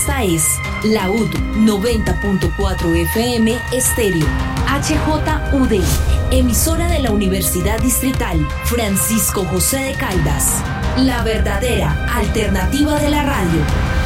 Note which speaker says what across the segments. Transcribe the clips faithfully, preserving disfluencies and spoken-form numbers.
Speaker 1: Esta es la U D noventa punto cuatro F M Estéreo, H J U D, emisora de la Universidad Distrital Francisco José de Caldas, la verdadera alternativa de la radio.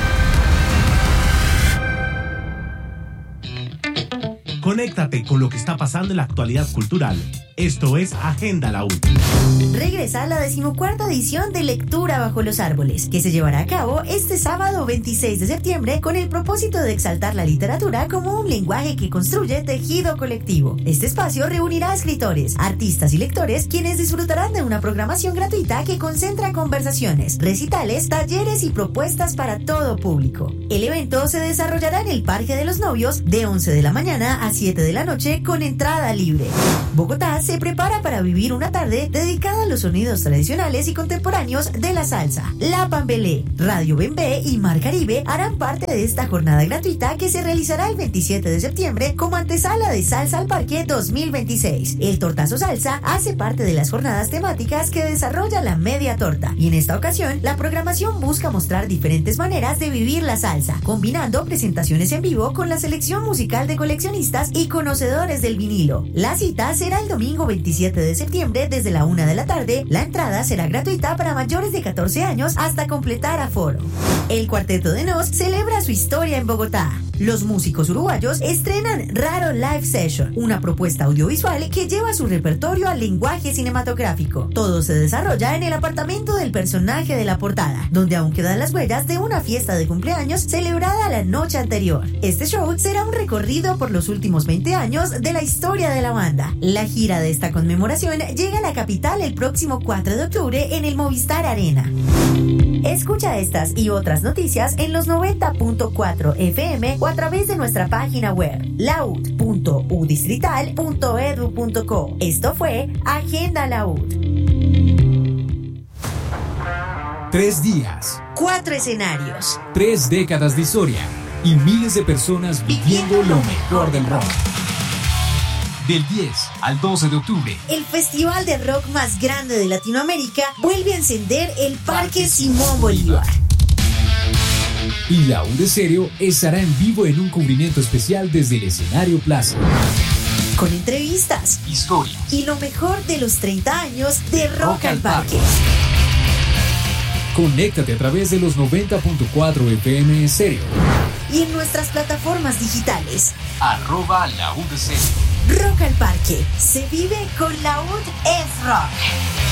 Speaker 2: Conéctate con lo que está pasando en la actualidad cultural. Esto es Agenda La U.
Speaker 3: Regresa la decimocuarta edición de Lectura Bajo los Árboles, que se llevará a cabo este sábado veintiséis de septiembre con el propósito de exaltar la literatura como un lenguaje que construye tejido colectivo. Este espacio reunirá a escritores, artistas y lectores quienes disfrutarán de una programación gratuita que concentra conversaciones, recitales, talleres y propuestas para todo público. El evento se desarrollará en el Parque de los Novios de once de la mañana a siete de la noche con entrada libre. Bogotá se prepara para vivir una tarde dedicada a los sonidos tradicionales y contemporáneos de la salsa. La Pambelé, Radio Bembé y Mar Caribe harán parte de esta jornada gratuita que se realizará el veintisiete de septiembre como antesala de Salsa al Parque dos mil veintiséis. El Tortazo Salsa hace parte de las jornadas temáticas que desarrolla la Media Torta, y en esta ocasión la programación busca mostrar diferentes maneras de vivir la salsa, combinando presentaciones en vivo con la selección musical de coleccionistas y conocedores del vinilo. La cita será el domingo veintisiete de septiembre desde la una de la tarde. La entrada será gratuita para mayores de catorce años hasta completar aforo. El Cuarteto de Nos celebra su historia en Bogotá. Los músicos uruguayos estrenan Raro Live Session, una propuesta audiovisual que lleva su repertorio al lenguaje cinematográfico. Todo se desarrolla en el apartamento del personaje de la portada, donde aún quedan las huellas de una fiesta de cumpleaños celebrada la noche anterior. Este show será un recorrido por los últimos veinte años de la historia de la banda. La gira de esta conmemoración llega a la capital el próximo cuatro de octubre en el Movistar Arena. Escucha estas y otras noticias en los noventa punto cuatro F M o a través de nuestra página web laud punto u distrital punto edu punto co. Esto fue Agenda La U D.
Speaker 4: Tres días,
Speaker 3: Cuatro escenarios,
Speaker 4: tres décadas de historia y miles de personas viviendo lo mejor del rock. Del diez al doce de octubre,
Speaker 3: el festival de rock más grande de Latinoamérica vuelve a encender el Parque Simón Bolívar.
Speaker 4: Y la U de Stereo estará en vivo en un cubrimiento especial desde el escenario Plaza.
Speaker 3: Con entrevistas,
Speaker 4: historias
Speaker 3: y lo mejor de los treinta años de Rock, rock al Parque.
Speaker 4: Conéctate a través de los noventa punto cuatro F M Stereo.
Speaker 3: Y en nuestras plataformas digitales.
Speaker 4: Arroba la U de Stereo.
Speaker 3: Rock al Parque. Se vive con la U D es rock.